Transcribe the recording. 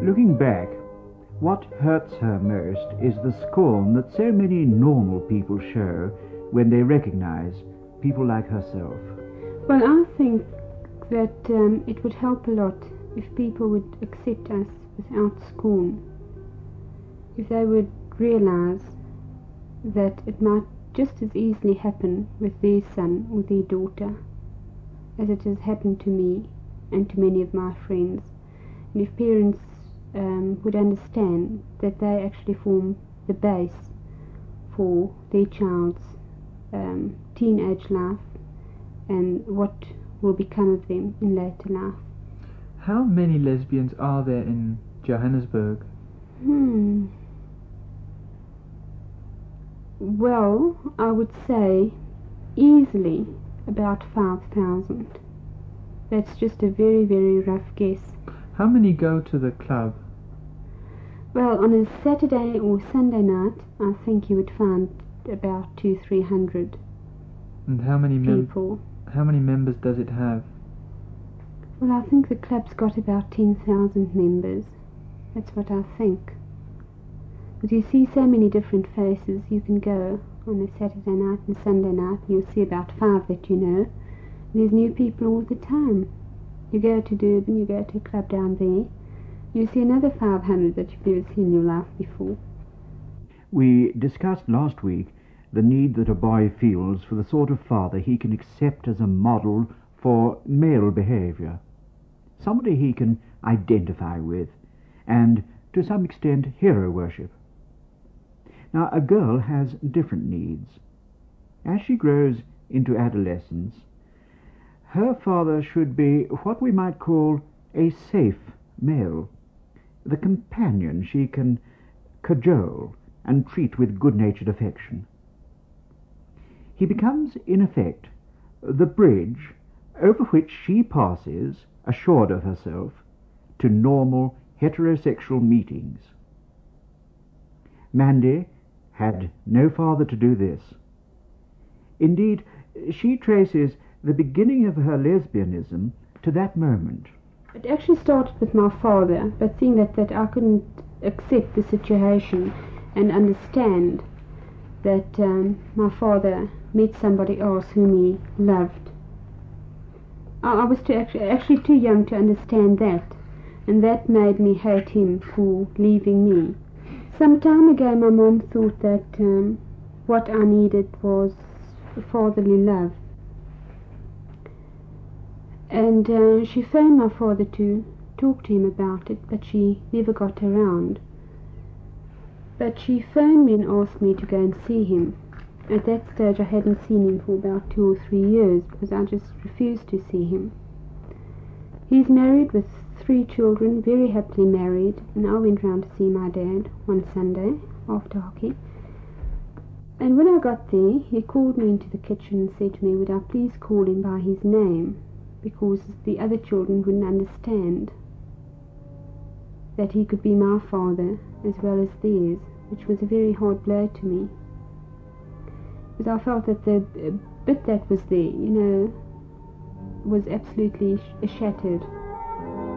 Looking back, what hurts her most is the scorn that so many normal people show when they recognize people like herself. Well, I think that it would help a lot if people would accept us without scorn. If they would realize that it might just as easily happen with their son or their daughter as it has happened to me and to many of my friends. And if parents would understand that they actually form the base for their child's teenage life and what will become of them in later life. How many lesbians are there in Johannesburg? Well, I would say easily about 5,000. That's just a very, very rough guess. How many go to the club? Well, on a Saturday or Sunday night, I think you would find about 200-300 And how many people. How many members does it have? Well, I think the club's got about 10,000 members. That's what I think. But you see so many different faces. You can go on a Saturday night and Sunday night, you'll see about 5 that you know. There's new people all the time. You go to Durban, you go to a club down there, you see another 500 that you've never seen in your life before. We discussed last week the need that a boy feels for the sort of father he can accept as a model for male behavior, somebody he can identify with, and to some extent hero worship. Now, a girl has different needs. As she grows into adolescence, her father should be what we might call a safe male, the companion she can cajole and treat with good-natured affection. He becomes, in effect, the bridge over which she passes, assured of herself, to normal heterosexual meetings. Mandy had no father to do this. Indeed, she traces the beginning of her lesbianism to that moment. It actually started with my father, but seeing that I couldn't accept the situation and understand that my father met somebody else whom he loved. I was actually too young to understand that, and that made me hate him for leaving me. Some time ago my mom thought that what I needed was fatherly love. And she phoned my father to talk to him about it, but she never got around. But she phoned me and asked me to go and see him. At that stage I hadn't seen him for about 2 or 3 years because I just refused to see him. He's married with 3 children, very happily married, and I went round to see my dad one Sunday after hockey. And when I got there, he called me into the kitchen and said to me, would I please call him by his name, because the other children wouldn't understand that he could be my father as well as theirs, which was a very hard blow to me. Because I felt that the bit that was there, was absolutely shattered.